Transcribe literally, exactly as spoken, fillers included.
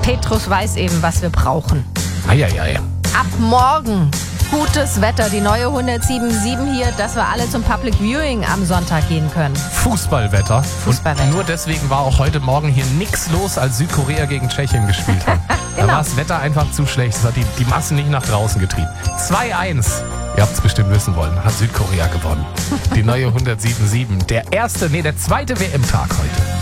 Petrus weiß eben, was wir brauchen. Eieiei. Ab morgen gutes Wetter, die neue hundertsieben Komma sieben hier, dass wir alle zum Public Viewing am Sonntag gehen können. Fußballwetter. Fußballwetter. Und nur deswegen war auch heute Morgen hier nichts los, als Südkorea gegen Tschechien gespielt hat. Genau. Da war das Wetter einfach zu schlecht. Das hat die, die Massen nicht nach draußen getrieben. zwei eins. Ihr habt es bestimmt wissen wollen. Hat Südkorea gewonnen. Die neue hundertsieben Komma sieben. Der erste, nee, der zweite W M-Tag heute.